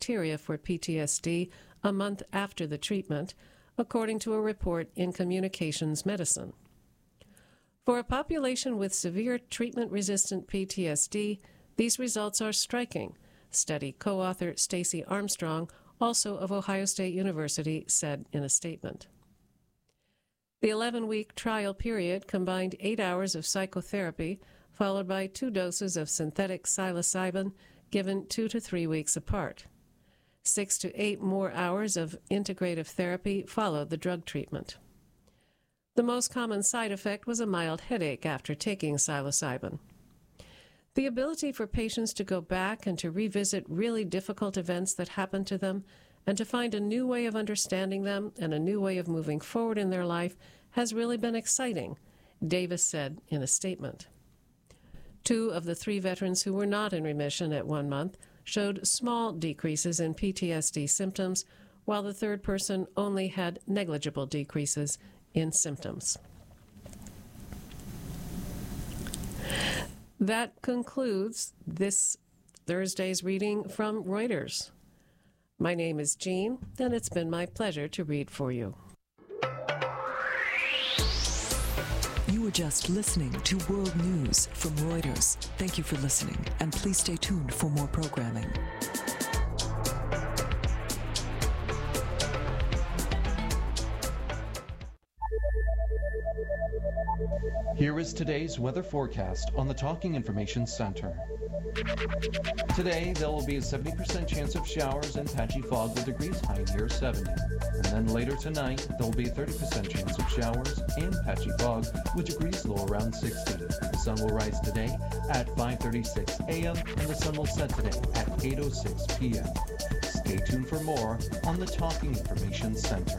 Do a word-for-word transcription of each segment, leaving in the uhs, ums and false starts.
criteria for P T S D a month after the treatment, according to a report in Communications Medicine. For a population with severe treatment-resistant P T S D, these results are striking, study co-author Stacey Armstrong, also of Ohio State University, said in a statement. The eleven-week trial period combined eight hours of psychotherapy, followed by two doses of synthetic psilocybin, given two to three weeks apart. Six to eight more hours of integrative therapy followed the drug treatment. The most common side effect was a mild headache after taking psilocybin. The ability for patients to go back and to revisit really difficult events that happened to them and to find a new way of understanding them and a new way of moving forward in their life has really been exciting, Davis said in a statement. Two of the three veterans who were not in remission at one month showed small decreases in P T S D symptoms, while the third person only had negligible decreases in symptoms. That concludes this Thursday's reading from Reuters. My name is Jean, and it's been my pleasure to read for you. You were just listening to World News from Reuters. Thank you for listening, and please stay tuned for more programming. Here is today's weather forecast on the Talking Information Center. Today, there will be a seventy percent chance of showers and patchy fog with degrees high near seventy. And then later tonight, there will be a thirty percent chance of showers and patchy fog with degrees low around sixty. The sun will rise today at five thirty-six a.m. and the sun will set today at eight oh six p.m. Stay tuned for more on the Talking Information Center.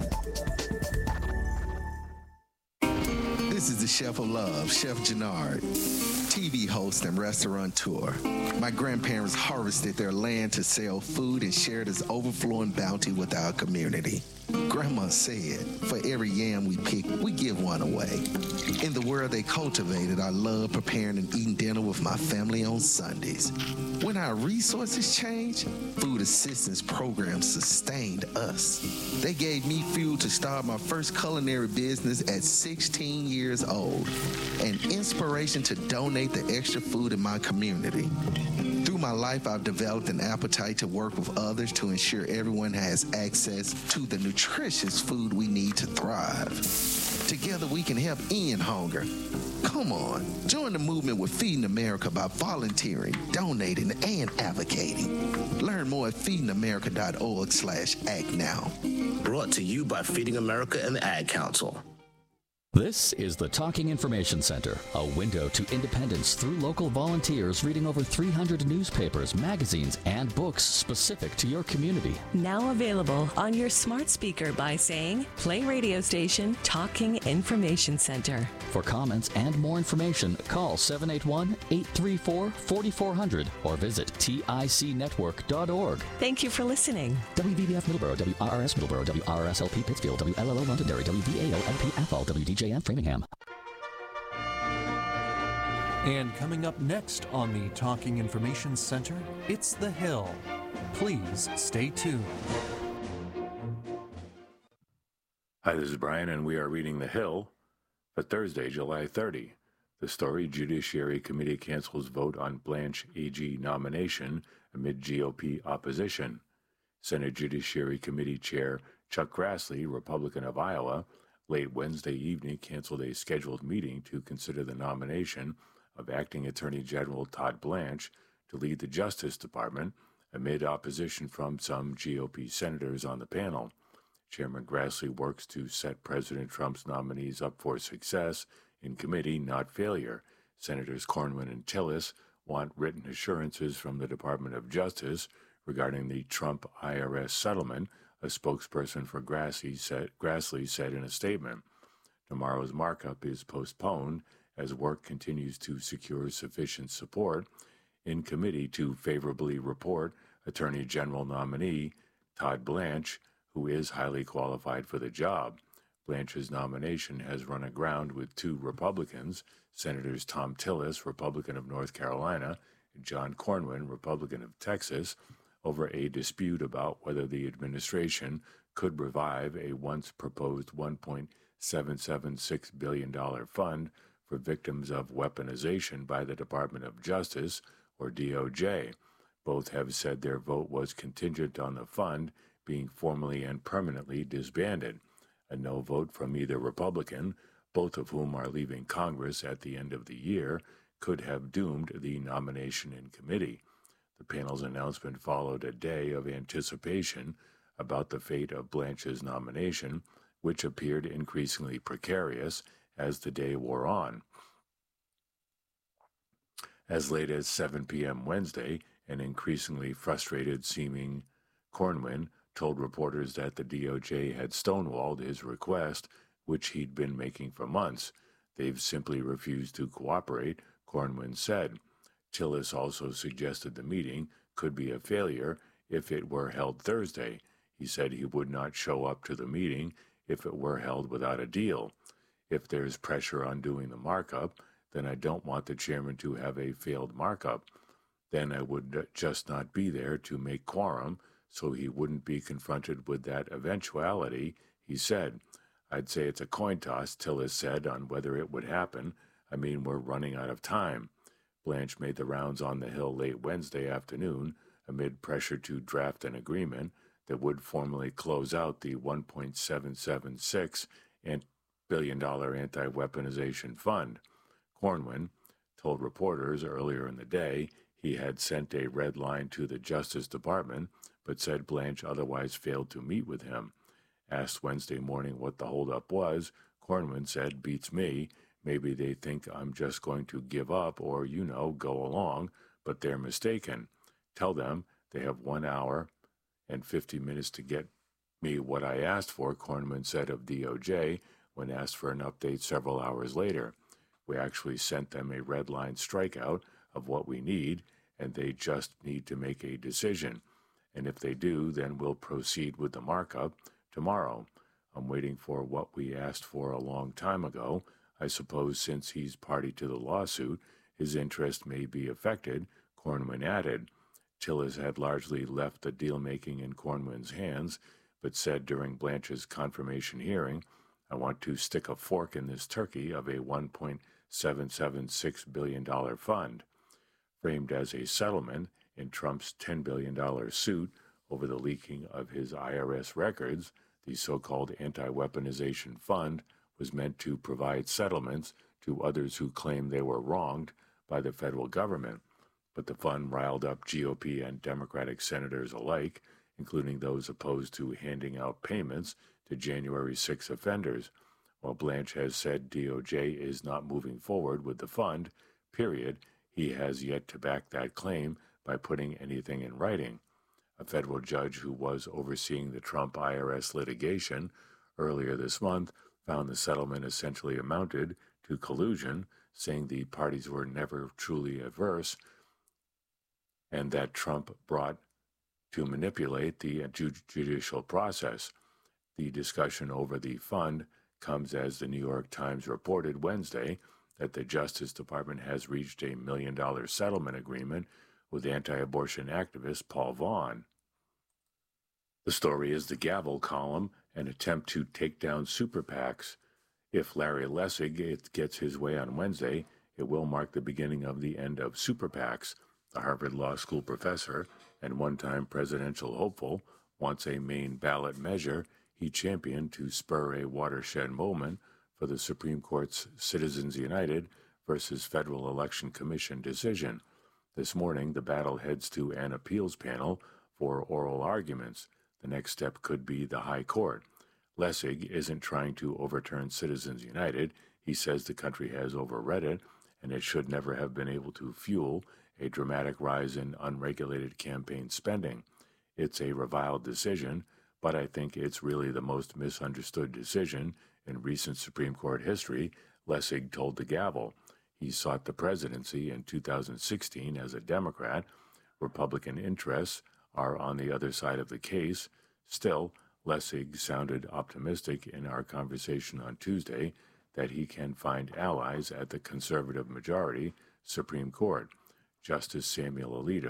This is the Chef of Love, Chef Gennard, T V host and restaurateur. My grandparents harvested their land to sell food and share this overflowing bounty with our community. Grandma said, for every yam we pick, we give one away. In the world they cultivated, I love preparing and eating dinner with my family on Sundays. When our resources changed, food assistance programs sustained us. They gave me fuel to start my first culinary business at sixteen years old, and inspiration to donate the extra food in my community. Through my life, I've developed an appetite to work with others to ensure everyone has access to the nutritious food we need to thrive. Together, we can help end hunger. Come on, join the movement with Feeding America by volunteering, donating, and advocating. Learn more at feeding america dot org slash act now. Brought to you by Feeding America and the Ad Council. This is the Talking Information Center, a window to independence through local volunteers reading over three hundred newspapers, magazines, and books specific to your community. Now available on your smart speaker by saying, play radio station Talking Information Center. For comments and more information, call seven eight one, eight three four, four four zero zero or visit tic network dot org. Thank you for listening. W V B F Middleborough, W R R S Middleborough, W R R S L P Pittsfield, W L L O Londonderry, W V A O L P Athol, W D J M Framingham. And coming up next on the Talking Information Center, it's The Hill. Please stay tuned. Hi, this is Brian, and we are reading The Hill for Thursday, July thirtieth. The story, Judiciary Committee cancels vote on Blanche A G nomination amid G O P opposition. Senate Judiciary Committee Chair Chuck Grassley, Republican of Iowa, late Wednesday evening canceled a scheduled meeting to consider the nomination of Acting Attorney General Todd Blanche to lead the Justice Department amid opposition from some G O P senators on the panel. Chairman Grassley works to set President Trump's nominees up for success in committee, not failure. Senators Cornyn and Tillis want written assurances from the Department of Justice regarding the Trump I R S settlement, a spokesperson for Grassley said, Grassley said in a statement. Tomorrow's markup is postponed as work continues to secure sufficient support in committee to favorably report Attorney General nominee Todd Blanche, who is highly qualified for the job. Blanche's nomination has run aground with two Republicans, Senators Tom Tillis, Republican of North Carolina, and John Cornyn, Republican of Texas, over a dispute about whether the administration could revive a once proposed one point seven seven six billion dollars fund for victims of weaponization by the Department of Justice, or D O J. Both have said their vote was contingent on the fund being formally and permanently disbanded. A no vote from either Republican, both of whom are leaving Congress at the end of the year, could have doomed the nomination in committee. The panel's announcement followed a day of anticipation about the fate of Blanche's nomination, which appeared increasingly precarious as the day wore on. As late as seven p.m. Wednesday, an increasingly frustrated-seeming Cornyn told reporters that the D O J had stonewalled his request, which he'd been making for months. They've simply refused to cooperate, Cornyn said. Tillis also suggested the meeting could be a failure if it were held Thursday. He said he would not show up to the meeting if it were held without a deal. If there's pressure on doing the markup, then I don't want the chairman to have a failed markup. Then I would just not be there to make quorum, so he wouldn't be confronted with that eventuality, he said. I'd say it's a coin toss, Tillis said, on whether it would happen. I mean, we're running out of time. Blanche made the rounds on the Hill late Wednesday afternoon amid pressure to draft an agreement that would formally close out the one point seven seven six billion dollars anti-weaponization fund. Cornyn told reporters earlier in the day he had sent a red line to the Justice Department, but said Blanche otherwise failed to meet with him. Asked Wednesday morning what the holdup was, Cornyn said, "Beats me. Maybe they think I'm just going to give up or, you know, go along, but they're mistaken. Tell them they have one hour and fifty minutes to get me what I asked for," Cornyn said of D O J when asked for an update several hours later. "We actually sent them a red line strikeout of what we need, and they just need to make a decision. And if they do, then we'll proceed with the markup tomorrow. I'm waiting for what we asked for a long time ago. I suppose since he's party to the lawsuit, his interest may be affected," Cornyn added. Tillis had largely left the deal-making in Cornyn's hands, but said during Blanche's confirmation hearing, "I want to stick a fork in this turkey of a one point seven seven six billion dollars fund." Framed as a settlement in Trump's ten billion dollars suit over the leaking of his I R S records, the so-called anti-weaponization fund was meant to provide settlements to others who claim they were wronged by the federal government. But the fund riled up G O P and Democratic senators alike, including those opposed to handing out payments to January sixth offenders. While Blanche has said D O J is not moving forward with the fund, period, he has yet to back that claim by putting anything in writing. A federal judge who was overseeing the Trump I R S litigation earlier this month found the settlement essentially amounted to collusion, saying the parties were never truly averse and that Trump brought to manipulate the judicial process. The discussion over the fund comes as the New York Times reported Wednesday that the Justice Department has reached a million-dollar settlement agreement with anti-abortion activist Paul Vaughn. The story is the Gavel column, an attempt to take down super PACs. If Larry Lessig gets his way on Wednesday, it will mark the beginning of the end of super PACs. The Harvard Law School professor and one-time presidential hopeful wants a Maine ballot measure he championed to spur a watershed moment for the Supreme Court's Citizens United versus Federal Election Commission decision. This morning, the battle heads to an appeals panel for oral arguments. The next step could be the High Court. Lessig isn't trying to overturn Citizens United. He says the country has overread it, and it should never have been able to fuel a dramatic rise in unregulated campaign spending. It's a reviled decision, but I think it's really the most misunderstood decision in recent Supreme Court history, Lessig told the Gavel. He sought the presidency in two thousand sixteen as a Democrat. Republican interests are on the other side of the case. Still, Lessig sounded optimistic in our conversation on Tuesday that he can find allies at the conservative majority Supreme Court. Justice Samuel Alito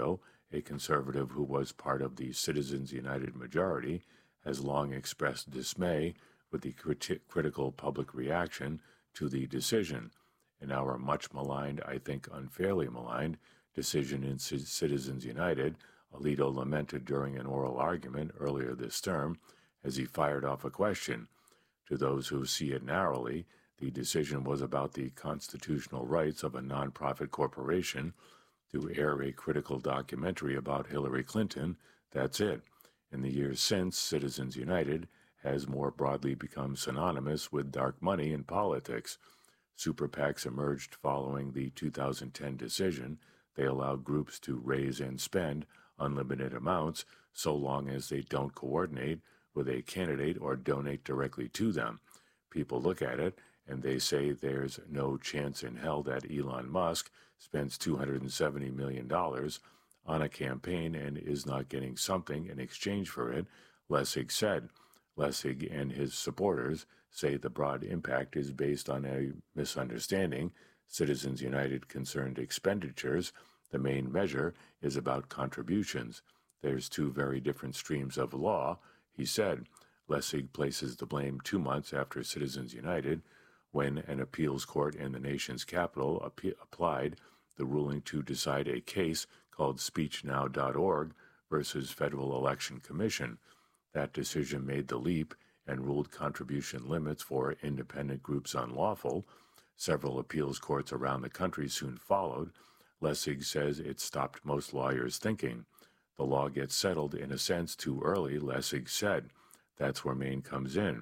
a conservative who was part of the Citizens United majority, has long expressed dismay with the criti- critical public reaction to the decision. In our much maligned, I think unfairly maligned, decision in C- Citizens United, Alito lamented during an oral argument earlier this term as he fired off a question. To those who see it narrowly, the decision was about the constitutional rights of a nonprofit corporation to air a critical documentary about Hillary Clinton. That's it. In the years since, Citizens United has more broadly become synonymous with dark money in politics. Super PACs emerged following the two thousand ten decision. They allow groups to raise and spend unlimited amounts so long as they don't coordinate with a candidate or donate directly to them. People look at it and they say there's no chance in hell that Elon Musk spends two hundred seventy million dollars on a campaign and is not getting something in exchange for it, Lessig said. Lessig and his supporters say the broad impact is based on a misunderstanding. Citizens United concerned expenditures. The main measure is about contributions. There's two very different streams of law, he said. Lessig places the blame two months after Citizens United, when an appeals court in the nation's capital ap- applied the ruling to decide a case called speech now dot org versus Federal Election Commission. That decision made the leap and ruled contribution limits for independent groups unlawful. Several appeals courts around the country soon followed. Lessig says it stopped most lawyers thinking. The law gets settled in a sense too early, Lessig said. That's where Maine comes in.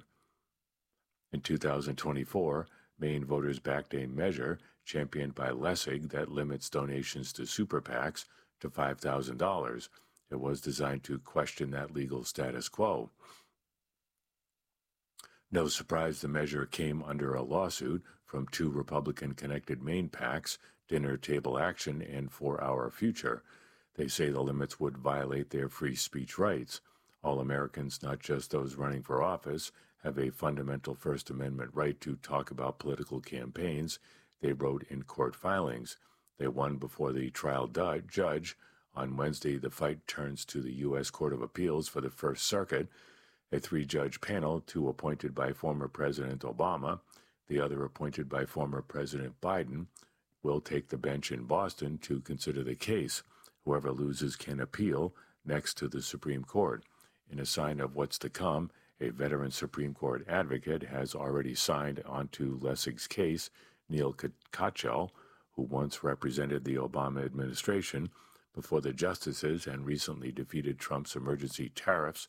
In two thousand twenty-four, Maine voters backed a measure championed by Lessig that limits donations to super PACs to five thousand dollars. It was designed to question that legal status quo. No surprise the measure came under a lawsuit from two Republican-connected Maine PACs, Dinner Table Action and For Our Future. They say the limits would violate their free speech rights. All Americans, not just those running for office, have a fundamental First Amendment right to talk about political campaigns, they wrote in court filings. They won before the trial du- judge. On Wednesday, the fight turns to the U S Court of Appeals for the First Circuit, a three-judge panel, two appointed by former President Obama, the other appointed by former President Biden, will take the bench in Boston to consider the case. Whoever loses can appeal next to the Supreme Court. In a sign of what's to come, a veteran Supreme Court advocate has already signed onto Lessig's case. Neil Katyal, who once represented the Obama administration before the justices and recently defeated Trump's emergency tariffs,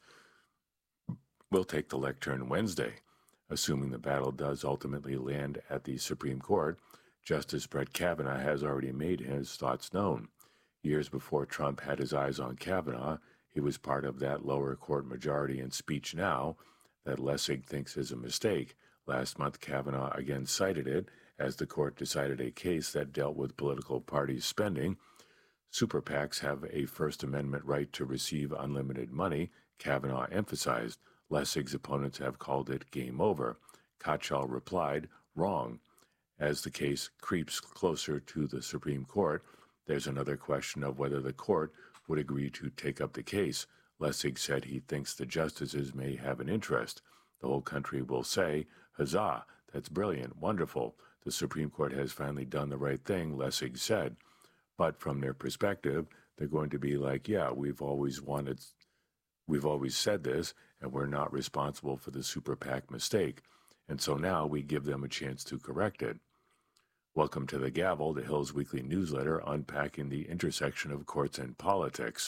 will take the lectern Wednesday. Assuming the battle does ultimately land at the Supreme Court, Justice Brett Kavanaugh has already made his thoughts known. Years before Trump had his eyes on Kavanaugh, he was part of that lower court majority in Speech Now that Lessig thinks is a mistake. Last month, Kavanaugh again cited it as the court decided a case that dealt with political parties' spending. Super PACs have a First Amendment right to receive unlimited money, Kavanaugh emphasized. Lessig's opponents have called it game over. Katyal replied, wrong. As the case creeps closer to the Supreme Court, there's another question of whether the court would agree to take up the case. Lessig said he thinks the justices may have an interest. The whole country will say, huzzah, that's brilliant, wonderful. The Supreme Court has finally done the right thing, Lessig said. But from their perspective, they're going to be like, yeah, we've always wanted, we've always said this, and we're not responsible for the Super PAC mistake. And so now we give them a chance to correct it. Welcome to The Gavel, the Hill's weekly newsletter unpacking the intersection of courts and politics.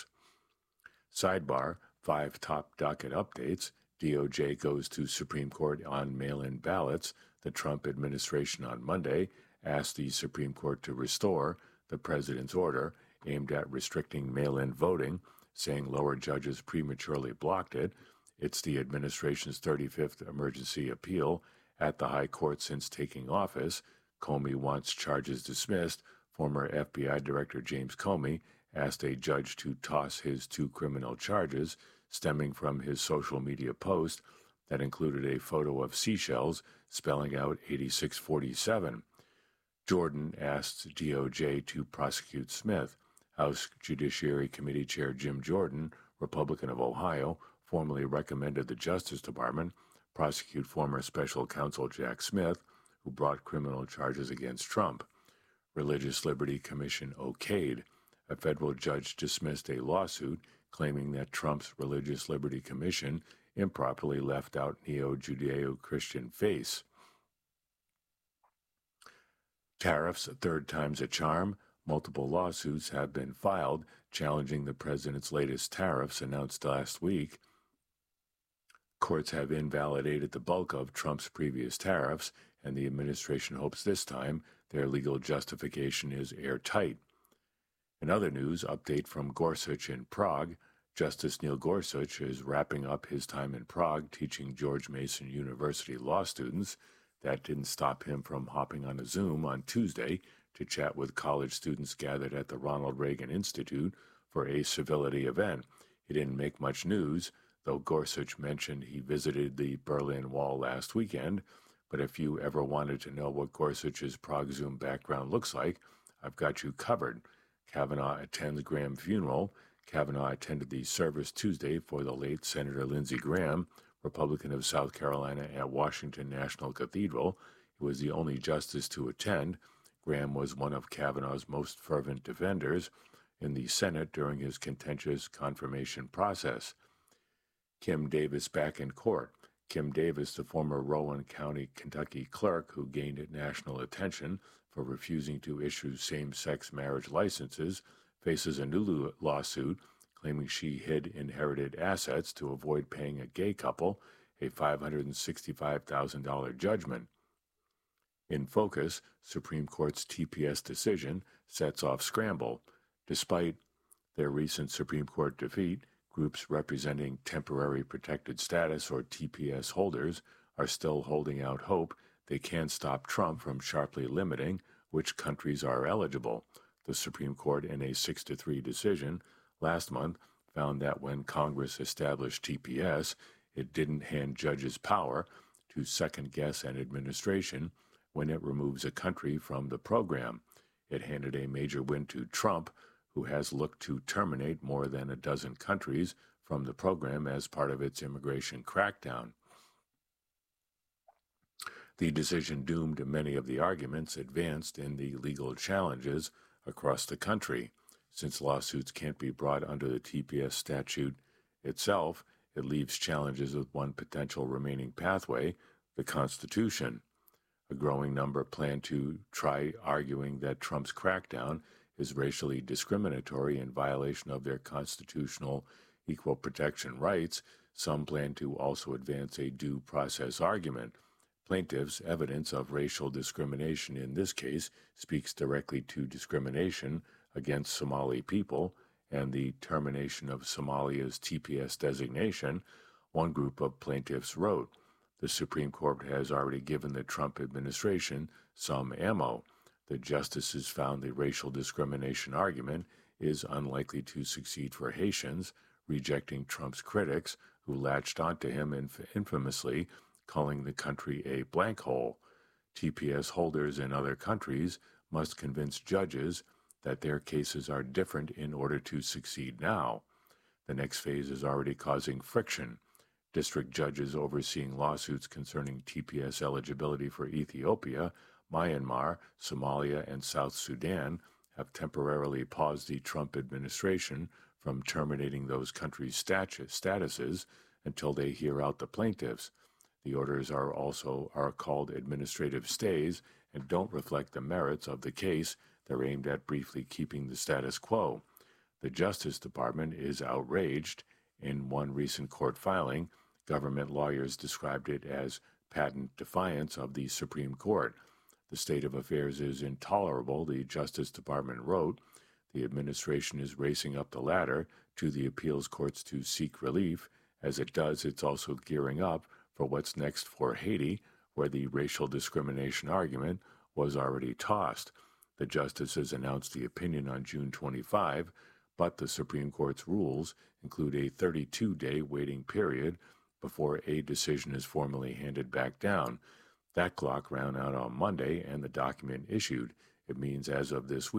Sidebar, five top docket updates. D O J goes to Supreme Court on mail-in ballots. The Trump administration on Monday asked the Supreme Court to restore the president's order aimed at restricting mail-in voting, saying lower judges prematurely blocked it. It's the administration's thirty-fifth emergency appeal at the high court since taking office. Comey wants charges dismissed. Former F B I Director James Comey asked a judge to toss his two criminal charges stemming from his social media post that included a photo of seashells spelling out eighty-six forty-seven. Jordan asked D O J to prosecute Smith. House Judiciary Committee Chair Jim Jordan, Republican of Ohio, formally recommended the Justice Department prosecute former special counsel Jack Smith, who brought criminal charges against Trump. Religious Liberty Commission okayed. A federal judge dismissed a lawsuit claiming that Trump's Religious Liberty Commission improperly left out neo-Judeo-Christian faiths. Tariffs, third time's a charm. Multiple lawsuits have been filed challenging the president's latest tariffs announced last week. Courts have invalidated the bulk of Trump's previous tariffs, and the administration hopes this time their legal justification is airtight. In other news, update from Gorsuch in Prague. Justice Neil Gorsuch is wrapping up his time in Prague teaching George Mason University law students. That didn't stop him from hopping on a Zoom on Tuesday to chat with college students gathered at the Ronald Reagan Institute for a civility event. He didn't make much news, though Gorsuch mentioned he visited the Berlin Wall last weekend. But if you ever wanted to know what Gorsuch's Prague Zoom background looks like, I've got you covered. Kavanaugh attends Graham funeral. Kavanaugh attended the service Tuesday for the late Senator Lindsey Graham, Republican of South Carolina, at Washington National Cathedral. He was the only justice to attend. Graham was one of Kavanaugh's most fervent defenders in the Senate during his contentious confirmation process. Kim Davis back in court. Kim Davis, the former Rowan County, Kentucky clerk who gained national attention for refusing to issue same-sex marriage licenses, faces a new lawsuit claiming she hid inherited assets to avoid paying a gay couple a five hundred sixty-five thousand dollars judgment. In focus, Supreme Court's T P S decision sets off scramble. Despite their recent Supreme Court defeat, groups representing temporary protected status or T P S holders are still holding out hope they can stop Trump from sharply limiting which countries are eligible. The Supreme Court, in a six to three decision last month, found that when Congress established T P S, it didn't hand judges power to second-guess an administration when it removes a country from the program. It handed a major win to Trump, who has looked to terminate more than a dozen countries from the program as part of its immigration crackdown. The decision doomed many of the arguments advanced in the legal challenges across the country. Since lawsuits can't be brought under the T P S statute itself, it leaves challenges with one potential remaining pathway, the Constitution. A growing number plan to try arguing that Trump's crackdown is racially discriminatory in violation of their constitutional equal protection rights. Some plan to also advance a due process argument. Plaintiffs' evidence of racial discrimination in this case speaks directly to discrimination against Somali people and the termination of Somalia's T P S designation. One group of plaintiffs wrote, "The Supreme Court has already given the Trump administration some ammo. The justices found the racial discrimination argument is unlikely to succeed for Haitians, rejecting Trump's critics who latched onto him inf- infamously, calling the country a blank hole. T P S holders in other countries must convince judges that their cases are different in order to succeed now. The next phase is already causing friction. District judges overseeing lawsuits concerning T P S eligibility for Ethiopia, Myanmar, Somalia, and South Sudan have temporarily paused the Trump administration from terminating those countries' statu- statuses until they hear out the plaintiffs. The orders are also are called administrative stays and don't reflect the merits of the case. They're aimed at briefly keeping the status quo. The Justice Department is outraged. In one recent court filing, government lawyers described it as patent defiance of the Supreme Court. The state of affairs is intolerable, the Justice Department wrote. The administration is racing up the ladder to the appeals courts to seek relief. As it does, it's also gearing up for what's next for Haiti, where the racial discrimination argument was already tossed. The justices announced the opinion on June twenty-fifth, but the Supreme Court's rules include a thirty-two day waiting period before a decision is formally handed back down. That clock ran out on Monday and the document issued. It means as of this week,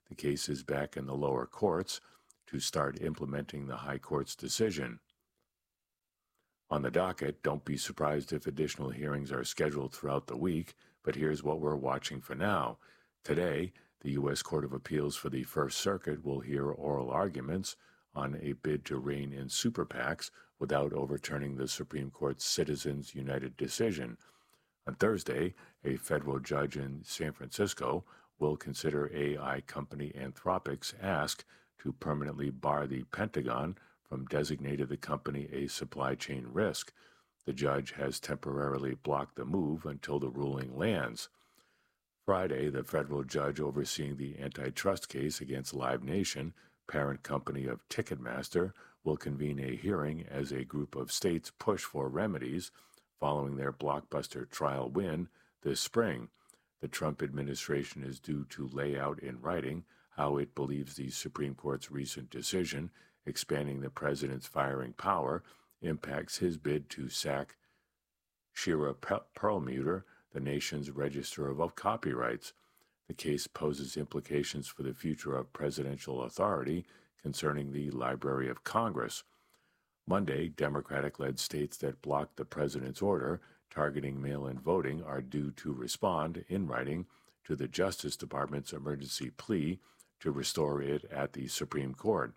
the case is back in the lower courts to start implementing the High Court's decision. On the docket, don't be surprised if additional hearings are scheduled throughout the week, but here's what we're watching for now. Today, the U S Court of Appeals for the First Circuit will hear oral arguments on a bid to rein in super PACs without overturning the Supreme Court's Citizens United decision. On Thursday, a federal judge in San Francisco will consider A I company Anthropic's ask to permanently bar the Pentagon from designating the company a supply chain risk. The judge has temporarily blocked the move until the ruling lands. Friday, the federal judge overseeing the antitrust case against Live Nation, parent company of Ticketmaster, will convene a hearing as a group of states push for remedies following their blockbuster trial win this spring. The Trump administration is due to lay out in writing how it believes the Supreme Court's recent decision expanding the president's firing power impacts his bid to sack Shira Perlmutter, the nation's Register of Copyrights. The case poses implications for the future of presidential authority concerning the Library of Congress. Monday, Democratic-led states that blocked the president's order targeting mail-in voting are due to respond in writing to the Justice Department's emergency plea to restore it at the Supreme Court.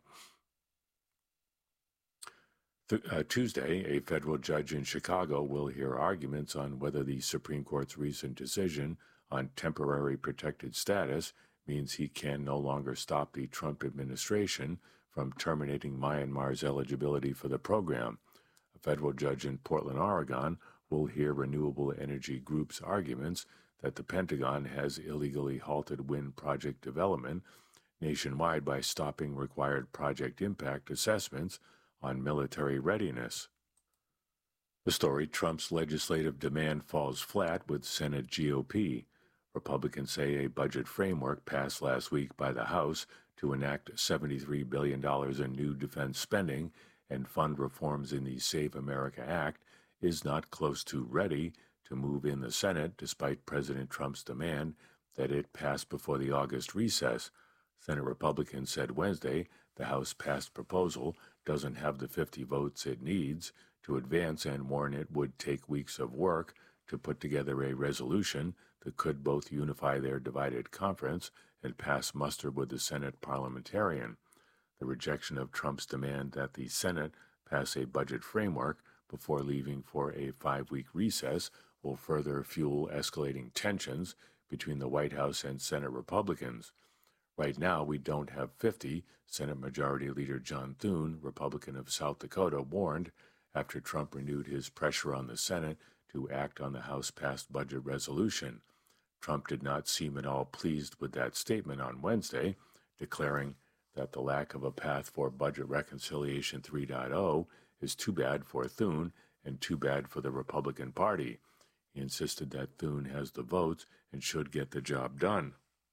Th- uh, Tuesday, a federal judge in Chicago will hear arguments on whether the Supreme Court's recent decision on temporary protected status means he can no longer stop the Trump administration from terminating Myanmar's eligibility for the program. A federal judge in Portland, Oregon, will hear Renewable Energy Group's arguments that the Pentagon has illegally halted wind project development nationwide by stopping required project impact assessments on military readiness. The story, Trump's legislative demand falls flat with Senate G O P. Republicans say a budget framework passed last week by the House to enact seventy-three billion dollars in new defense spending and fund reforms in the Save America Act is not close to ready to move in the Senate, despite President Trump's demand that it pass before the August recess. Senate Republicans said Wednesday the House-passed proposal doesn't have the fifty votes it needs to advance and warned it would take weeks of work to put together a resolution that could both unify their divided conference and pass muster with the Senate parliamentarian. The rejection of Trump's demand that the Senate pass a budget framework before leaving for a five-week recess will further fuel escalating tensions between the White House and Senate Republicans. Right now, we don't have fifty, Senate Majority Leader John Thune, Republican of South Dakota, warned after Trump renewed his pressure on the Senate to act on the House-passed budget resolution. Trump did not seem at all pleased with that statement on Wednesday, declaring that the lack of a path for Budget Reconciliation three point oh is too bad for Thune and too bad for the Republican Party. He insisted that Thune has the votes and should get the job done.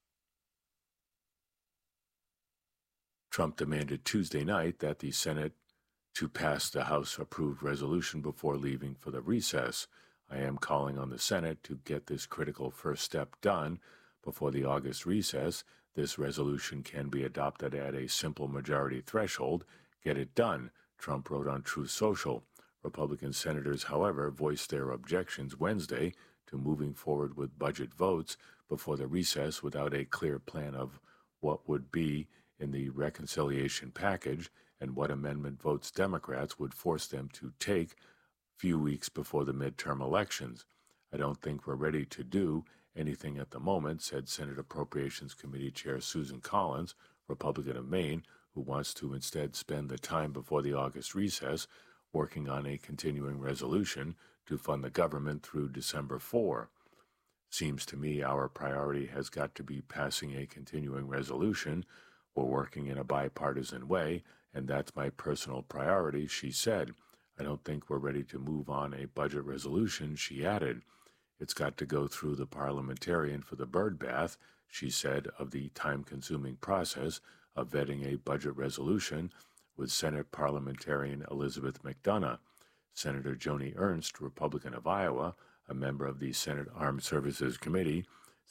Trump demanded Tuesday night that the Senate to pass the House-approved resolution before leaving for the recess. I am calling on the Senate to get this critical first step done before the August recess. This resolution can be adopted at a simple majority threshold. Get it done, Trump wrote on Truth Social. Republican senators, however, voiced their objections Wednesday to moving forward with budget votes before the recess without a clear plan of what would be in the reconciliation package and what amendment votes Democrats would force them to take a few weeks before the midterm elections. I don't think we're ready to do anything at the moment, said Senate Appropriations Committee Chair Susan Collins, Republican of Maine, who wants to instead spend the time before the August recess working on a continuing resolution to fund the government through December fourth. Seems to me our priority has got to be passing a continuing resolution. We're working in a bipartisan way, and that's my personal priority, she said. I don't think we're ready to move on a budget resolution, she added. It's got to go through the parliamentarian for the birdbath, she said, of the time-consuming process of vetting a budget resolution with Senate parliamentarian Elizabeth McDonough. Senator Joni Ernst, Republican of Iowa, a member of the Senate Armed Services Committee,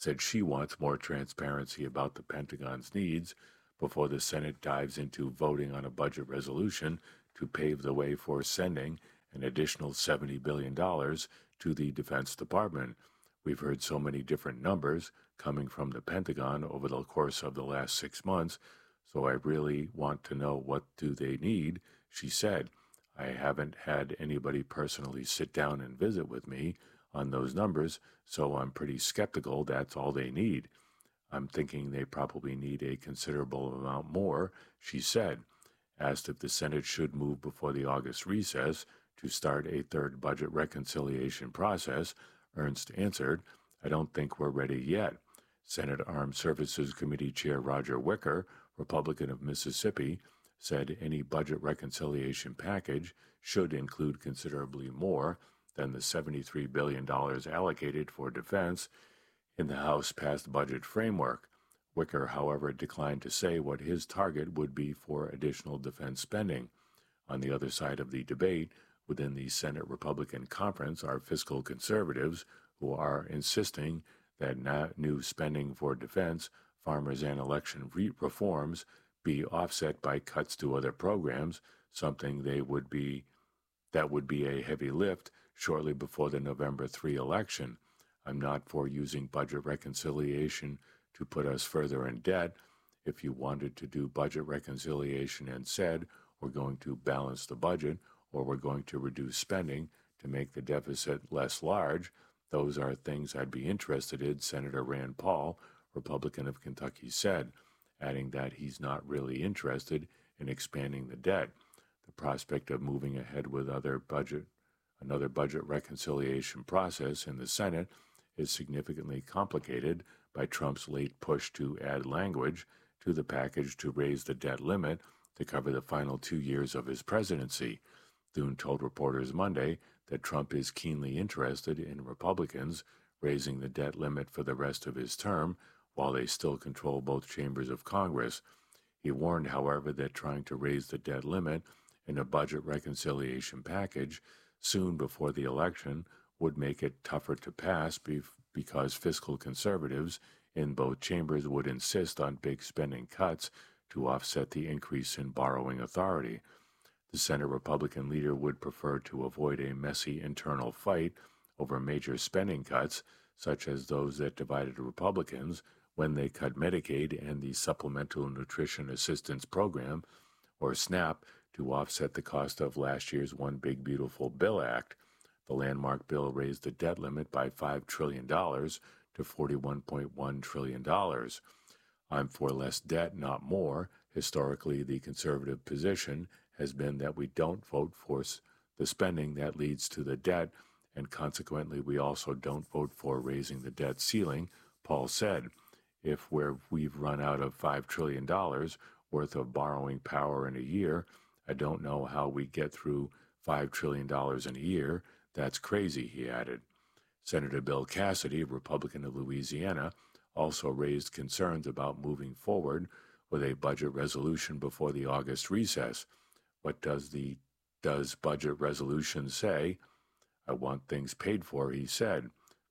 said she wants more transparency about the Pentagon's needs before the Senate dives into voting on a budget resolution to pave the way for sending an additional seventy billion dollars to the Defense Department. We've heard so many different numbers coming from the Pentagon over the course of the last six months, so I really want to know what do they need, she said. I haven't had anybody personally sit down and visit with me on those numbers, so I'm pretty skeptical that's all they need. I'm thinking they probably need a considerable amount more, she said. Asked if the Senate should move before the August recess to start a third budget reconciliation process, Ernst answered, I don't think we're ready yet. Senate Armed Services Committee Chair Roger Wicker, Republican of Mississippi, said any budget reconciliation package should include considerably more than the seventy-three billion dollars allocated for defense in the House-passed budget framework. Wicker, however, declined to say what his target would be for additional defense spending. On the other side of the debate, within the Senate Republican conference, are fiscal conservatives who are insisting that new spending for defense, farmers, and election re- reforms be offset by cuts to other programs, something they would be that would be a heavy lift shortly before the November third election. I'm not for using budget reconciliation to put us further in debt. If you wanted to do budget reconciliation and said, we're going to balance the budget or we're going to reduce spending to make the deficit less large, those are things I'd be interested in, Senator Rand Paul, Republican of Kentucky, said, adding that he's not really interested in expanding the debt. The prospect of moving ahead with other budget, another budget reconciliation process in the Senate is significantly complicated by Trump's late push to add language to the package to raise the debt limit to cover the final two years of his presidency. Thune told reporters Monday that Trump is keenly interested in Republicans raising the debt limit for the rest of his term while they still control both chambers of Congress. He warned, however, that trying to raise the debt limit in a budget reconciliation package soon before the election would make it tougher to pass be- because fiscal conservatives in both chambers would insist on big spending cuts to offset the increase in borrowing authority. The Senate Republican leader would prefer to avoid a messy internal fight over major spending cuts, such as those that divided Republicans when they cut Medicaid and the Supplemental Nutrition Assistance Program, or SNAP, to offset the cost of last year's One Big Beautiful Bill Act. The landmark bill raised the debt limit by five trillion dollars to forty-one point one trillion dollars. I'm for less debt, not more. Historically, the conservative position has been that we don't vote for the spending that leads to the debt, and consequently we also don't vote for raising the debt ceiling, Paul said. If we're, we've run out of five trillion dollars worth of borrowing power in a year, I don't know how we get through five trillion dollars in a year. That's crazy, he added. Senator Bill Cassidy, Republican of Louisiana, also raised concerns about moving forward with a budget resolution before the August recess. What does the does budget resolution say? I want things paid for, he said.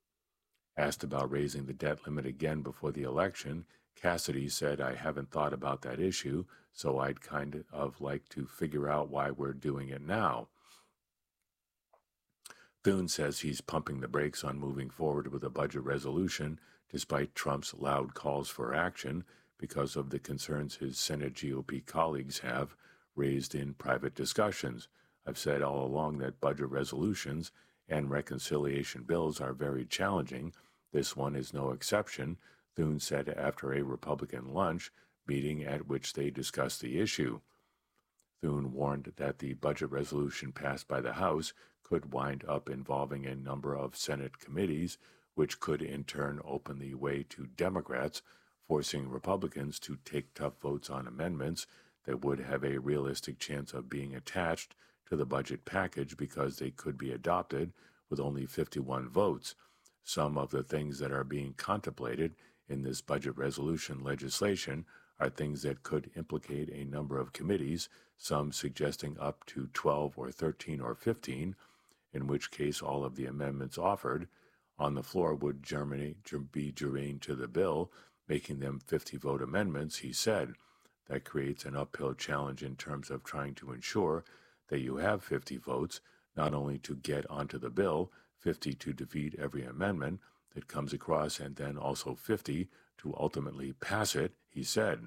Asked about raising the debt limit again before the election, Cassidy said, I haven't thought about that issue, so I'd kind of like to figure out why we're doing it now. Thune says he's pumping the brakes on moving forward with a budget resolution despite Trump's loud calls for action because of the concerns his Senate G O P colleagues have raised in private discussions. I've said all along that budget resolutions and reconciliation bills are very challenging. This one is no exception, Thune said after a Republican lunch meeting at which they discussed the issue. Thune warned that the budget resolution passed by the House could wind up involving a number of Senate committees, which could in turn open the way to Democrats, forcing Republicans to take tough votes on amendments that would have a realistic chance of being attached to the budget package because they could be adopted with only fifty-one votes. Some of the things that are being contemplated in this budget resolution legislation are things that could implicate a number of committees, some suggesting up to twelve or thirteen or fifteen, in which case all of the amendments offered on the floor would germinate, be germane to the bill, making them fifty-vote amendments, he said. That creates an uphill challenge in terms of trying to ensure that you have fifty votes, not only to get onto the bill, fifty to defeat every amendment that comes across, and then also fifty to ultimately pass it, he said.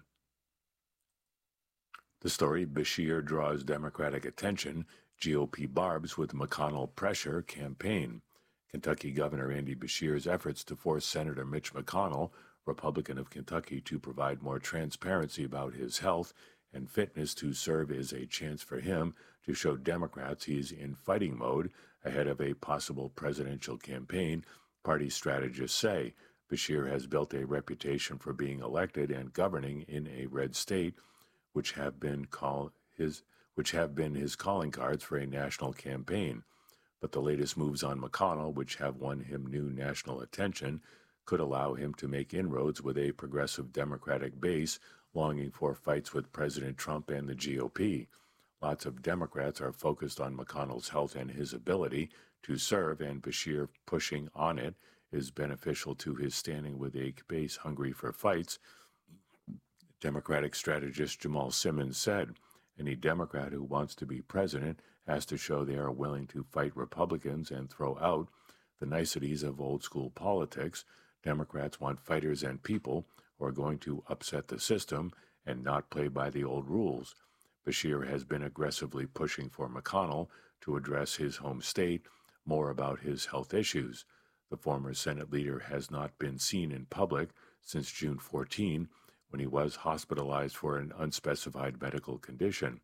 The story, Beshear draws Democratic attention, G O P barbs with McConnell pressure campaign. Kentucky Governor Andy Beshear's efforts to force Senator Mitch McConnell, Republican of Kentucky, to provide more transparency about his health and fitness to serve as a chance for him to show Democrats he's in fighting mode ahead of a possible presidential campaign, party strategists say. Beshear has built a reputation for being elected and governing in a red state, which have been call his which have been his calling cards for a national campaign. But the latest moves on McConnell, which have won him new national attention, could allow him to make inroads with a progressive Democratic base longing for fights with President Trump and the G O P. Lots of Democrats are focused on McConnell's health and his ability to serve, and Beshear pushing on it is beneficial to his standing with a base hungry for fights. Democratic strategist Jamal Simmons said, any Democrat who wants to be president has to show they are willing to fight Republicans and throw out the niceties of old-school politics. Democrats want fighters and people who are going to upset the system and not play by the old rules. Beshear has been aggressively pushing for McConnell to address his home state, more about his health issues. The former Senate leader has not been seen in public since June fourteenth, when he was hospitalized for an unspecified medical condition.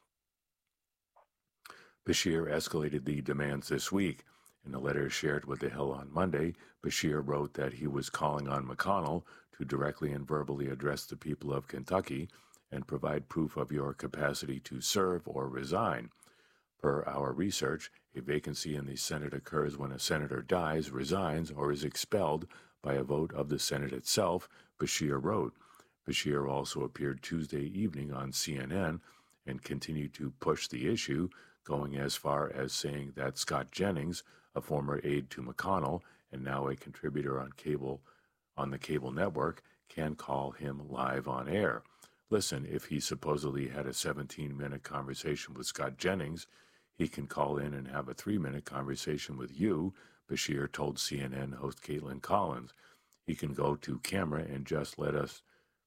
Beshear escalated the demands this week. In a letter shared with The Hill on Monday, Beshear wrote that he was calling on McConnell to directly and verbally address the people of Kentucky and provide proof of your capacity to serve or resign. Per our research, a vacancy in the Senate occurs when a senator dies, resigns, or is expelled by a vote of the Senate itself, Beshear wrote. Beshear also appeared Tuesday evening on C N N and continued to push the issue, going as far as saying that Scott Jennings, a former aide to McConnell and now a contributor on cable on the cable network, can call him live on air. Listen, if he supposedly had a seventeen-minute conversation with Scott Jennings, he can call in and have a three-minute conversation with you, Beshear told C N N host Caitlin Collins. He can go to camera and just let us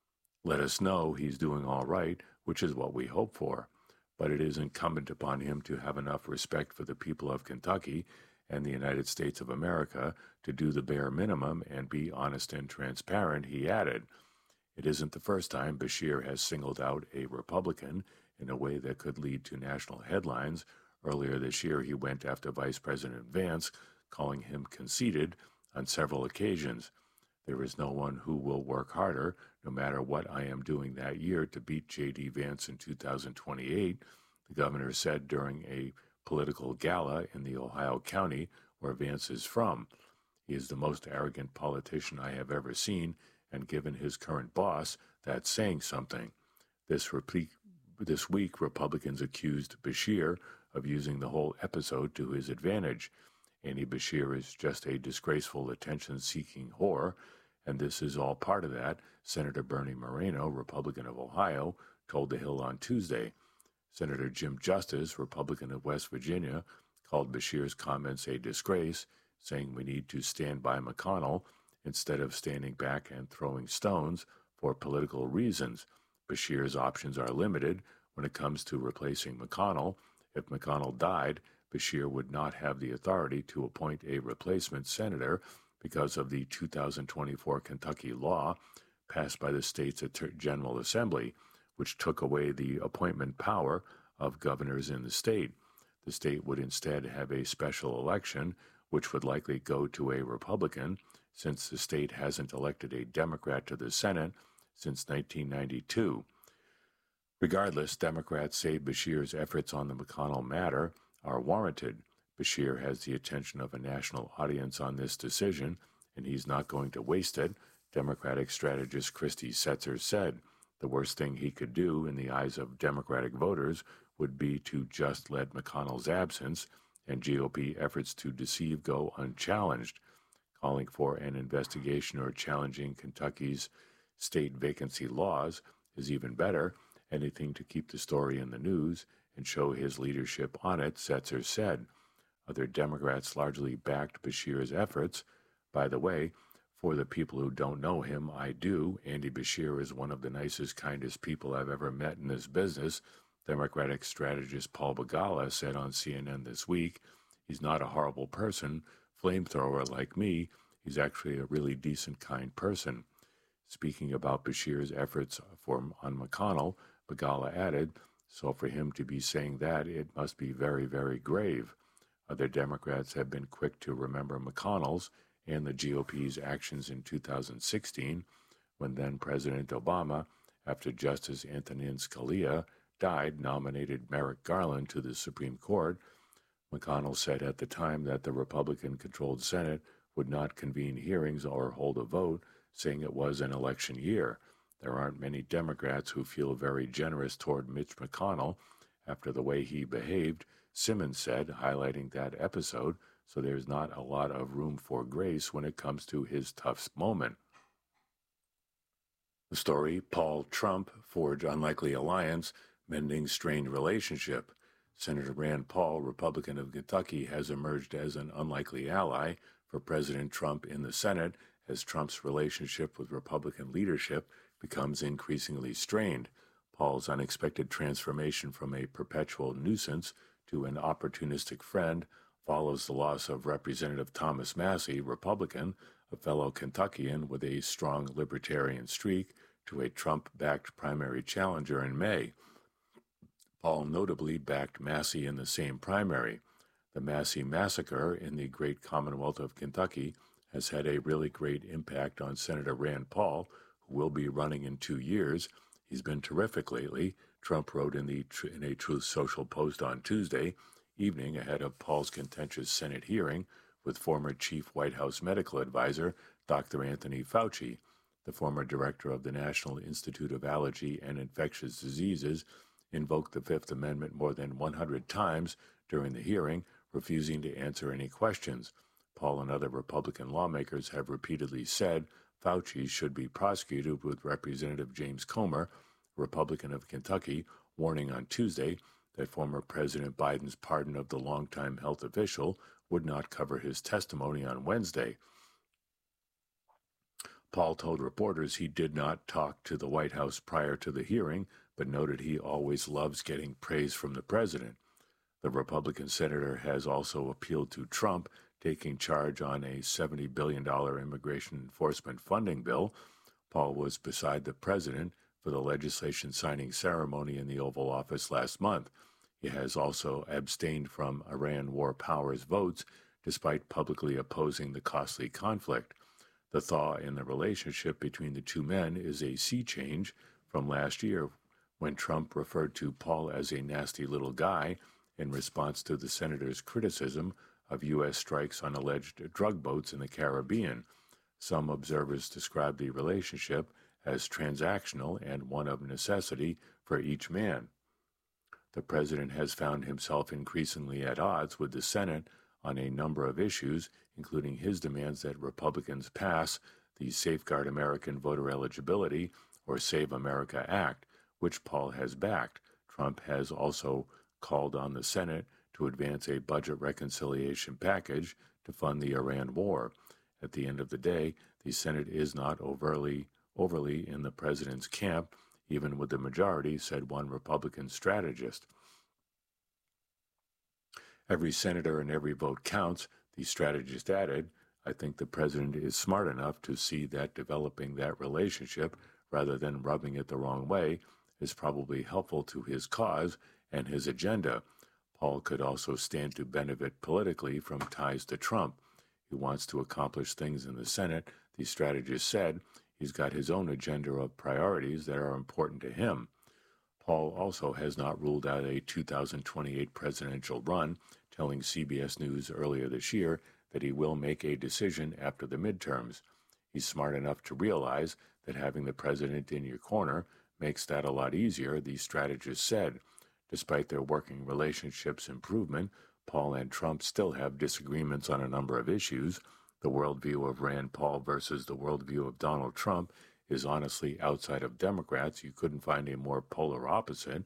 let us know he's doing all right, which is what we hope for. But it is incumbent upon him to have enough respect for the people of Kentucky and the United States of America to do the bare minimum and be honest and transparent, he added. It isn't the first time Beshear has singled out a Republican in a way that could lead to national headlines. Earlier this year, he went after Vice President Vance, calling him conceited on several occasions. There is no one who will work harder, no matter what I am doing that year, to beat J D. Vance in two thousand twenty-eight, the governor said during a political gala in the Ohio County where Vance is from. He is the most arrogant politician I have ever seen, and given his current boss, that's saying something. This, repeat, this week, Republicans accused Beshear of using the whole episode to his advantage. Andy Beshear is just a disgraceful attention-seeking whore, and this is all part of that, Senator Bernie Moreno, Republican of Ohio, told The Hill on Tuesday. Senator Jim Justice, Republican of West Virginia, called Beshear's comments a disgrace, saying we need to stand by McConnell instead of standing back and throwing stones for political reasons. Beshear's options are limited when it comes to replacing McConnell. If McConnell died, Beshear would not have the authority to appoint a replacement senator because of the two thousand twenty-four Kentucky law passed by the state's General Assembly, which took away the appointment power of governors in the state. The state would instead have a special election, which would likely go to a Republican, since the state hasn't elected a Democrat to the Senate since nineteen ninety-two. Regardless, Democrats say Beshear's efforts on the McConnell matter are warranted. Beshear has the attention of a national audience on this decision, and he's not going to waste it, Democratic strategist Christy Setzer said. The worst thing he could do in the eyes of Democratic voters would be to just let McConnell's absence and G O P efforts to deceive go unchallenged. calling for an investigation or challenging Kentucky's state vacancy laws is even better. Anything to keep the story in the news and show his leadership on it, Setzer said. Other Democrats largely backed Beshear's efforts. By the way, for the people who don't know him, I do. Andy Beshear is one of the nicest, kindest people I've ever met in this business, Democratic strategist Paul Begala said on C N N this week. He's not a horrible person, flamethrower like me. He's actually a really decent, kind person. Speaking about Beshear's efforts for on McConnell, Begala added, so for him to be saying that, it must be very, very grave. Other Democrats have been quick to remember McConnell's and the G O P's actions in two thousand sixteen, when then-President Obama, after Justice Antonin Scalia died, nominated Merrick Garland to the Supreme Court. McConnell said at the time that the Republican-controlled Senate would not convene hearings or hold a vote, saying it was an election year. There aren't many Democrats who feel very generous toward Mitch McConnell after the way he behaved, Simmons said, highlighting that episode, so there's not a lot of room for grace when it comes to his tough moment. The story, Paul Trump forge unlikely alliance, mending strained relationship. Senator Rand Paul, Republican of Kentucky, has emerged as an unlikely ally for President Trump in the Senate as Trump's relationship with Republican leadership becomes increasingly strained. Paul's unexpected transformation from a perpetual nuisance to an opportunistic friend follows the loss of Representative Thomas Massie, Republican, a fellow Kentuckian with a strong libertarian streak, to a Trump-backed primary challenger in May. Paul notably backed Massie in the same primary. The Massie massacre in the great Commonwealth of Kentucky has had a really great impact on Senator Rand Paul, who will be running in two years. He's been terrific lately, Trump wrote in, the, in a Truth Social post on Tuesday evening ahead of Paul's contentious Senate hearing with former chief White House medical advisor Doctor Anthony Fauci. The former director of the National Institute of Allergy and Infectious Diseases invoked the Fifth Amendment more than one hundred times during the hearing, refusing to answer any questions. Paul and other Republican lawmakers have repeatedly said Fauci should be prosecuted, with Representative James Comer, Republican of Kentucky, warning on Tuesday that former President Biden's pardon of the longtime health official would not cover his testimony on Wednesday. Paul told reporters he did not talk to the White House prior to the hearing, but noted he always loves getting praise from the president. The Republican senator has also appealed to Trump taking charge on a seventy billion dollars immigration enforcement funding bill. Paul was beside the president for the legislation signing ceremony in the Oval Office last month. He has also abstained from Iran war powers votes, despite publicly opposing the costly conflict. The thaw in the relationship between the two men is a sea change from last year, when Trump referred to Paul as a nasty little guy in response to the senator's criticism of U S strikes on alleged drug boats in the Caribbean. Some observers describe the relationship as transactional and one of necessity for each man. The president has found himself increasingly at odds with the Senate on a number of issues, including his demands that Republicans pass the Safeguard American Voter Eligibility, or Save America Act, which Paul has backed. Trump has also called on the Senate to advance a budget reconciliation package to fund the Iran war. At the end of the day, the Senate is not overly, overly in the president's camp, even with the majority, said one Republican strategist. Every senator and every vote counts, the strategist added. I think the president is smart enough to see that developing that relationship, rather than rubbing it the wrong way, is probably helpful to his cause and his agenda. Paul could also stand to benefit politically from ties to Trump. He wants to accomplish things in the Senate, the strategist said. He's got his own agenda of priorities that are important to him. Paul also has not ruled out a two thousand twenty-eight presidential run, telling C B S News earlier this year that he will make a decision after the midterms. He's smart enough to realize that having the president in your corner makes that a lot easier, the strategist said. Despite their working relationship's improvement, Paul and Trump still have disagreements on a number of issues. The worldview of Rand Paul versus the worldview of Donald Trump is honestly outside of Democrats. You couldn't find a more polar opposite.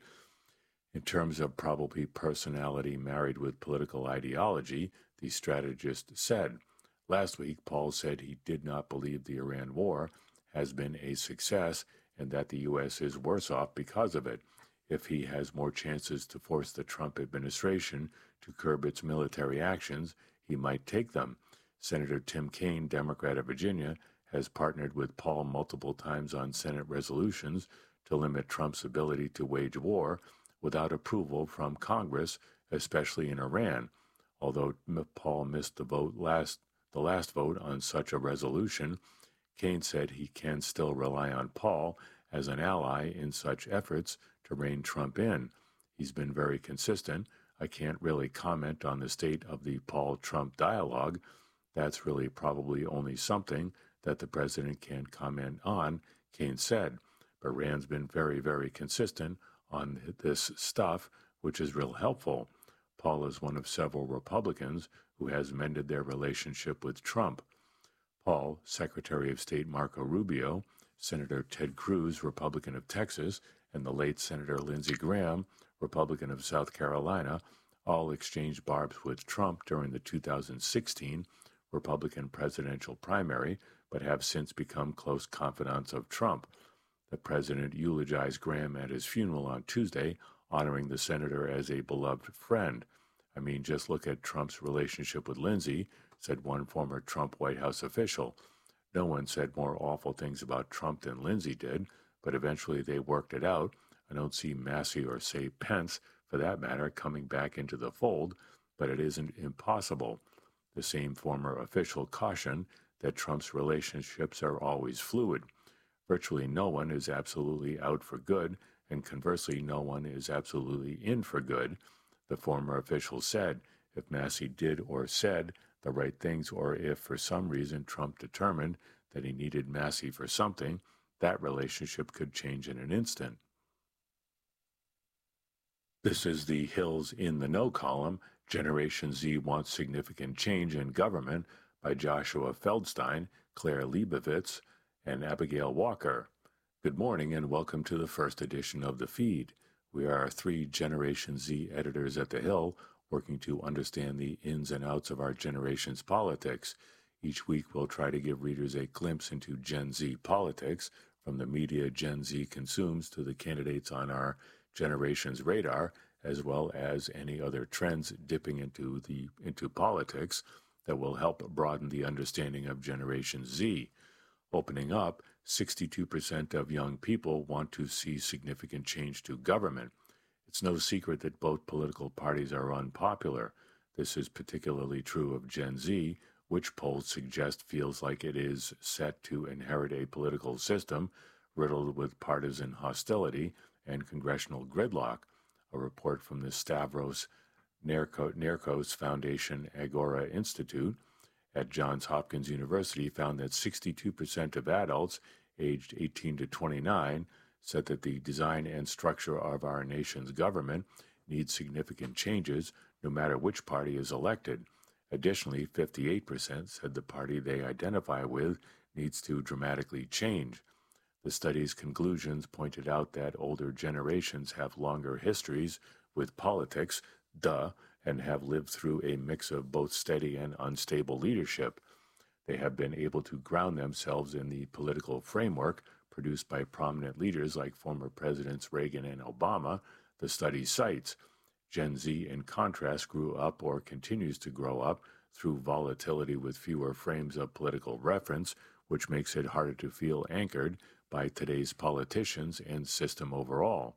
In terms of probably personality married with political ideology, the strategist said. Last week, Paul said he did not believe the Iran war has been a success and that the U S is worse off because of it. If he has more chances to force the Trump administration to curb its military actions, he might take them. Senator Tim Kaine, Democrat of Virginia, has partnered with Paul multiple times on Senate resolutions to limit Trump's ability to wage war without approval from Congress, especially in Iran. Although Paul missed the vote last, the last vote on such a resolution, Kaine said he can still rely on Paul as an ally in such efforts to rein Trump in. He's been very consistent. I can't really comment on the state of the Paul-Trump dialogue. That's really probably only something that the president can comment on, Kaine said. But Rand's been very, very consistent on this stuff, which is real helpful. Paul is one of several Republicans who has mended their relationship with Trump. Paul, Secretary of State Marco Rubio, Senator Ted Cruz, Republican of Texas, and the late Senator Lindsey Graham, Republican of South Carolina, all exchanged barbs with Trump during the two thousand sixteen Republican presidential primary, but have since become close confidants of Trump. The president eulogized Graham at his funeral on Tuesday, honoring the senator as a beloved friend. I mean, just look at Trump's relationship with Lindsey, said one former Trump White House official. No one said more awful things about Trump than Lindsey did, but eventually they worked it out. I don't see Massey or, say, Pence, for that matter, coming back into the fold, but it isn't impossible. The same former official cautioned that Trump's relationships are always fluid. Virtually no one is absolutely out for good, and conversely, no one is absolutely in for good. The former official said if Massey did or said the right things, or if for some reason Trump determined that he needed Massey for something, that relationship could change in an instant. This is the Hill's In the Know column, Generation Z Wants Significant Change in Government, by Joshua Feldstein, Claire Leibovitz, and Abigail Walker. Good morning and welcome to the first edition of The Feed. We are three Generation Z editors at The Hill working to understand the ins and outs of our generation's politics. Each week we'll try to give readers a glimpse into Gen Z politics, from the media Gen Z consumes to the candidates on our generation's radar, as well as any other trends dipping into the into politics that will help broaden the understanding of Generation Z. Opening up, sixty-two percent of young people want to see significant change to government. It's no secret that both political parties are unpopular. This is particularly true of Gen Z, which polls suggest feels like it is set to inherit a political system riddled with partisan hostility and congressional gridlock. A report from the Stavros Nerkos Foundation Agora Institute at Johns Hopkins University found that sixty-two percent of adults aged eighteen to twenty-nine said that the design and structure of our nation's government needs significant changes no matter which party is elected. Additionally, fifty-eight percent said the party they identify with needs to dramatically change. The study's conclusions pointed out that older generations have longer histories with politics, duh, and have lived through a mix of both steady and unstable leadership. They have been able to ground themselves in the political framework produced by prominent leaders like former Presidents Reagan and Obama, the study cites. Gen Z, in contrast, grew up or continues to grow up through volatility with fewer frames of political reference, which makes it harder to feel anchored by today's politicians and system overall.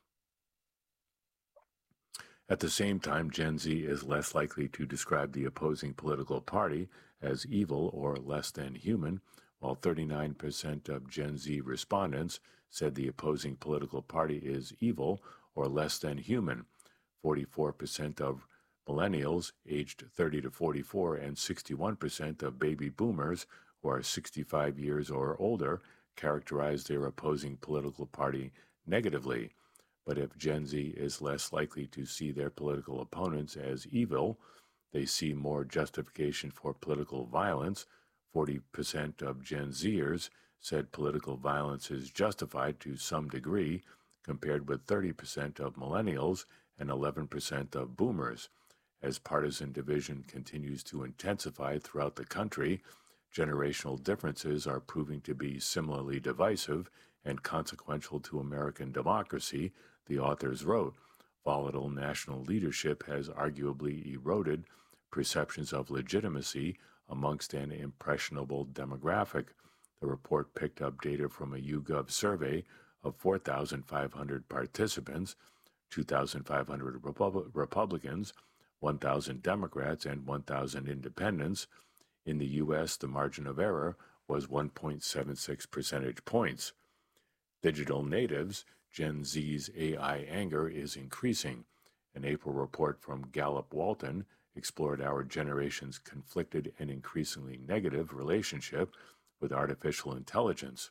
At the same time, Gen Z is less likely to describe the opposing political party as evil or less than human, while thirty-nine percent of Gen Z respondents said the opposing political party is evil or less than human. forty-four percent of millennials aged thirty to forty-four and sixty-one percent of baby boomers who are sixty-five years or older characterize their opposing political party negatively. But if Gen Z is less likely to see their political opponents as evil, they see more justification for political violence. forty percent of Gen Zers said political violence is justified to some degree, compared with thirty percent of millennials and eleven percent of boomers. As partisan division continues to intensify throughout the country, generational differences are proving to be similarly divisive and consequential to American democracy, the authors wrote. Volatile national leadership has arguably eroded perceptions of legitimacy amongst an impressionable demographic. The report picked up data from a YouGov survey of four thousand five hundred participants, two thousand five hundred Repub- Republicans, one thousand Democrats, and one thousand independents. In the U S, the margin of error was one point seven six percentage points. Digital natives, Gen Z's A I anger is increasing. An April report from Gallup Walton explored our generation's conflicted and increasingly negative relationship with artificial intelligence.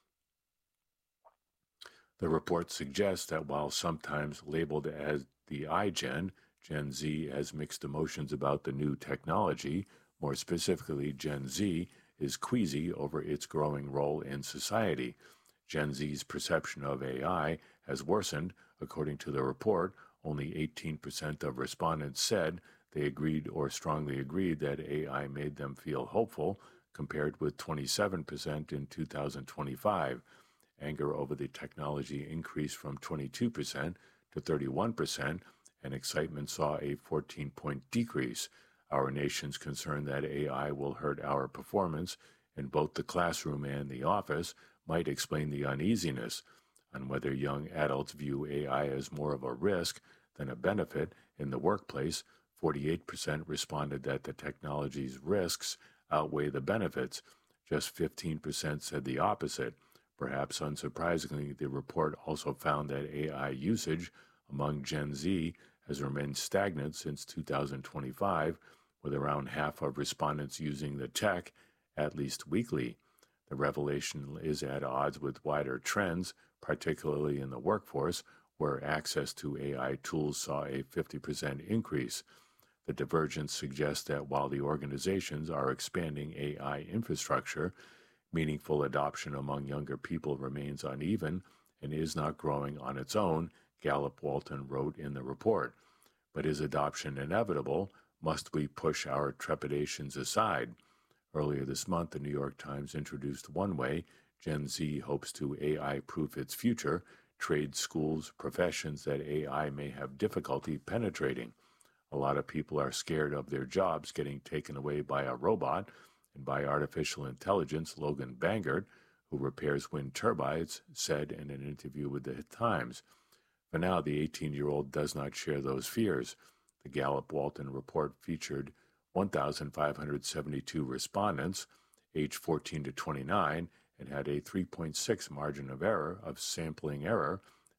The report suggests that while sometimes labeled as the iGen, Gen Z has mixed emotions about the new technology. More specifically, Gen Z is queasy over its growing role in society. Gen Z's perception of A I has worsened. According to the report, only eighteen percent of respondents said they agreed or strongly agreed that A I made them feel hopeful, compared with twenty-seven percent in two thousand twenty-five. Anger over the technology increased from twenty-two percent to thirty-one percent, and excitement saw a fourteen-point decrease. Our nation's concern that A I will hurt our performance in both the classroom and the office might explain the uneasiness. On whether young adults view A I as more of a risk than a benefit in the workplace, forty-eight percent responded that the technology's risks outweigh the benefits. Just fifteen percent said the opposite. Perhaps unsurprisingly, the report also found that A I usage among Gen Z has remained stagnant since two thousand twenty-five, with around half of respondents using the tech at least weekly. The revelation is at odds with wider trends, particularly in the workforce, where access to A I tools saw a fifty percent increase. The divergence suggests that while the organizations are expanding A I infrastructure, meaningful adoption among younger people remains uneven and is not growing on its own, Gallup Walton wrote in the report. But is adoption inevitable? Must we push our trepidations aside? Earlier this month, the New York Times introduced one way Gen Z hopes to A I-proof its future, trade schools, professions that A I may have difficulty penetrating. A lot of people are scared of their jobs getting taken away by a robot and by artificial intelligence, Logan Bangert, who repairs wind turbines, said in an interview with the Times. For now, the eighteen-year-old does not share those fears. The Gallup Walton report featured one thousand five hundred seventy-two respondents, aged fourteen to twenty-nine, and had a three point six margin of error of sampling error.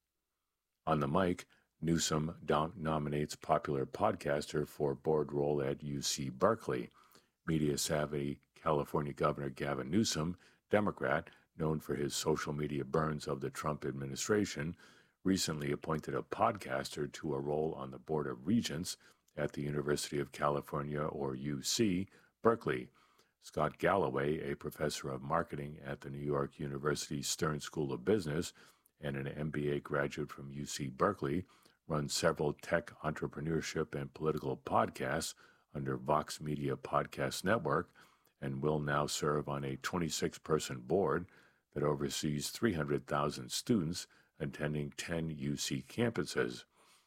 On the mic, Newsom dom- nominates popular podcaster for board role at U C Berkeley. Media-savvy California Governor Gavin Newsom, Democrat, known for his social media burns of the Trump administration, recently appointed a podcaster to a role on the Board of Regents at the University of California, or U C, Berkeley. Scott Galloway, a professor of marketing at the New York University Stern School of Business and an M B A graduate from U C Berkeley, runs several tech, entrepreneurship, and political podcasts under Vox Media Podcast Network, and will now serve on a twenty-six person board that oversees three hundred thousand students attending ten U C campuses.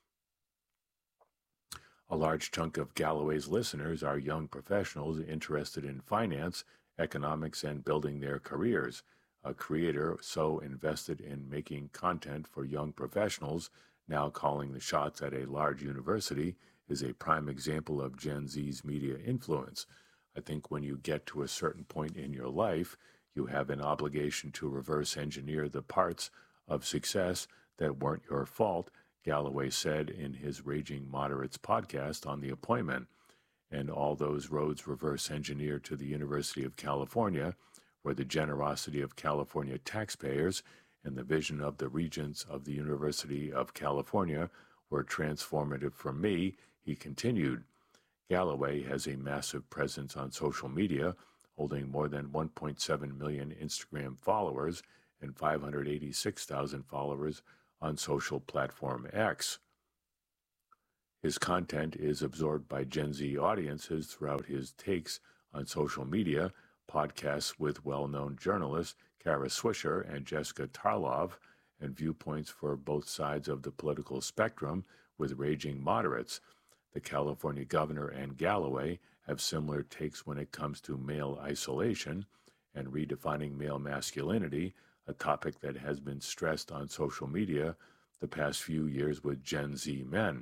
A large chunk of Galloway's listeners are young professionals interested in finance, economics, and building their careers. A creator so invested in making content for young professionals, now calling the shots at a large university, is a prime example of Gen Z's media influence. I think when you get to a certain point in your life, you have an obligation to reverse engineer the parts of success that weren't your fault, Galloway said in his Raging Moderates podcast on the appointment. And all those roads reverse engineered to the University of California, where the generosity of California taxpayers and the vision of the regents of the University of California were transformative for me, he continued. Galloway has a massive presence on social media, holding more than one point seven million Instagram followers and five hundred eighty-six thousand followers on social platform X. His content is absorbed by Gen Z audiences throughout his takes on social media, podcasts with well-known journalists Kara Swisher and Jessica Tarlov, and viewpoints for both sides of the political spectrum with raging moderates. The California governor and Galloway have similar takes when it comes to male isolation and redefining male masculinity, a topic that has been stressed on social media the past few years with Gen Z men.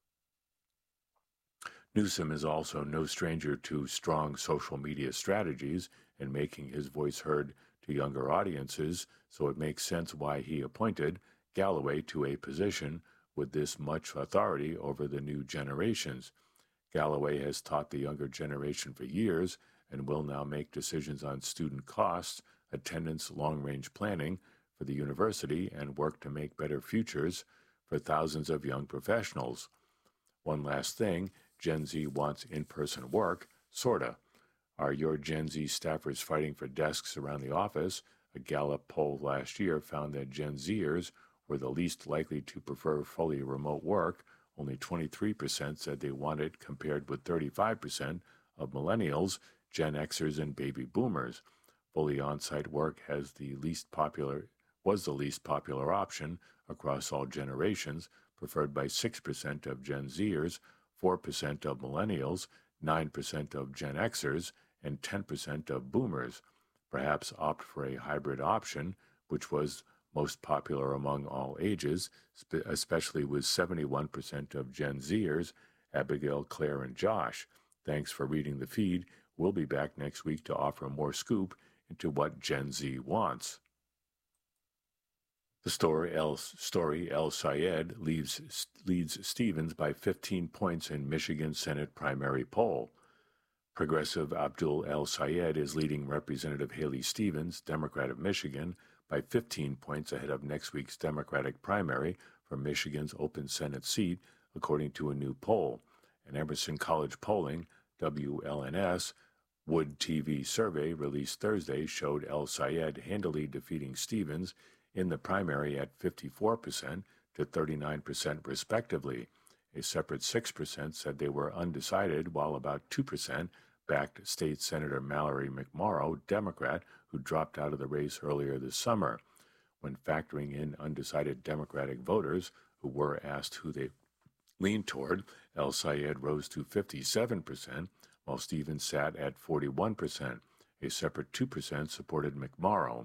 Newsom is also no stranger to strong social media strategies and making his voice heard to younger audiences, so it makes sense why he appointed Galloway to a position with this much authority over the new generations. Galloway has taught the younger generation for years and will now make decisions on student costs, attendance, long-range planning for the university, and work to make better futures for thousands of young professionals. One last thing, Gen Z wants in-person work, sorta. Are your Gen Z staffers fighting for desks around the office? A Gallup poll last year found that Gen Zers were the least likely to prefer fully remote work. Only twenty-three percent said they want it, compared with thirty-five percent of millennials, Gen Xers, and baby boomers. Fully on-site work has the least popular, was the least popular option across all generations, preferred by six percent of Gen Zers, four percent of millennials, nine percent of Gen Xers, and ten percent of boomers. Perhaps opt for a hybrid option, which was most popular among all ages, especially with seventy-one percent of Gen Zers, Abigail, Claire, and Josh. Thanks for reading the feed. We'll be back next week to offer more scoop into what Gen Z wants. The story El, story El Sayed leaves, leads Stevens by fifteen points in Michigan Senate primary poll. Progressive Abdul El Sayed is leading Representative Haley Stevens, Democrat of Michigan, by fifteen points ahead of next week's Democratic primary for Michigan's open Senate seat, according to a new poll. An Emerson College Polling, W L N S, Wood T V survey released Thursday showed El Sayed handily defeating Stevens in the primary at fifty-four percent to thirty-nine percent respectively. A separate six percent said they were undecided, while about two percent backed State Senator Mallory McMorrow, Democrat, who dropped out of the race earlier this summer. When factoring in undecided Democratic voters who were asked who they leaned toward, El Sayed rose to fifty-seven percent, while Stevens sat at forty-one percent. A separate two percent supported McMorrow.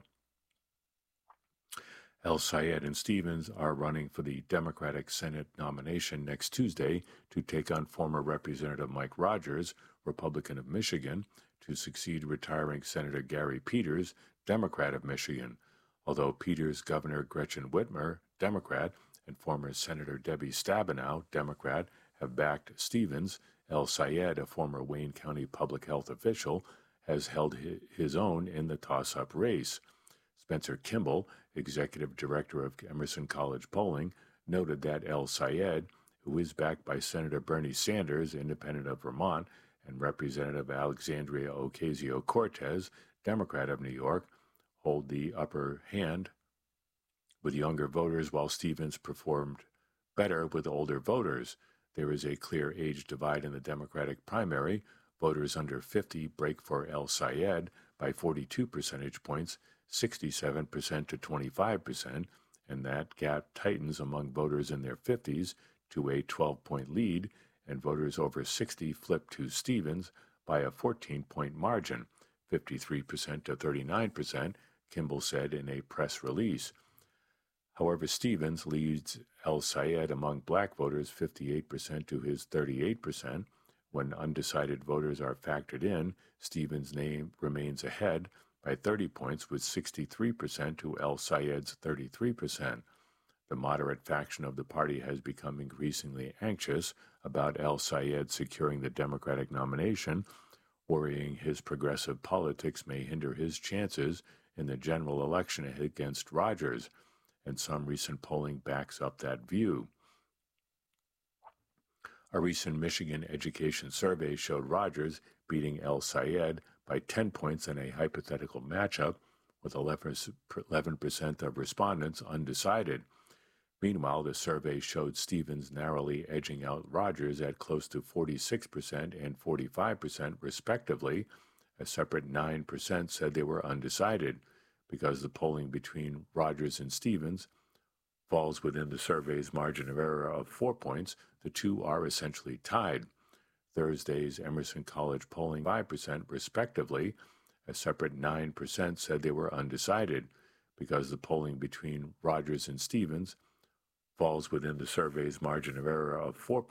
El Sayed and Stevens are running for the Democratic Senate nomination next Tuesday to take on former Representative Mike Rogers, Republican of Michigan, to succeed retiring Senator Gary Peters, Democrat of Michigan. Although Peters' Governor Gretchen Whitmer, Democrat, and former Senator Debbie Stabenow, Democrat, have backed Stevens, El Sayed, a former Wayne County public health official, has held his own in the toss-up race. Spencer Kimball, executive director of Emerson College Polling, noted that El Sayed, who is backed by Senator Bernie Sanders, independent of Vermont, and Representative Alexandria Ocasio-Cortez, Democrat of New York, hold the upper hand with younger voters, while Stevens performed better with older voters. There is a clear age divide in the Democratic primary. Voters under fifty break for El Sayed by forty-two percentage points, sixty-seven percent to twenty-five percent, and that gap tightens among voters in their fifties to a twelve-point lead, and voters over sixty flip to Stevens by a fourteen-point margin, fifty-three percent to thirty-nine percent, Kimball said in a press release. However, Stevens leads El Sayed among black voters fifty-eight percent to his thirty-eight percent. When undecided voters are factored in, Stevens' name remains ahead by thirty points, with sixty-three percent to El Sayed's thirty-three percent. The moderate faction of the party has become increasingly anxious about El Sayed securing the Democratic nomination, worrying his progressive politics may hinder his chances in the general election against Rogers, and some recent polling backs up that view. A recent Michigan education survey showed Rogers beating El Sayed by ten points in a hypothetical matchup, with eleven percent of respondents undecided. Meanwhile, the survey showed Stevens narrowly edging out Rogers at close to forty-six percent and forty-five percent respectively. A separate nine percent said they were undecided. Because the polling between Rogers and Stevens falls within the survey's margin of error of four points, the two are essentially tied. Thursday's Emerson College polling five percent respectively. A separate nine percent said they were undecided. Because the polling between Rogers and Stevens falls within the survey's margin of error of four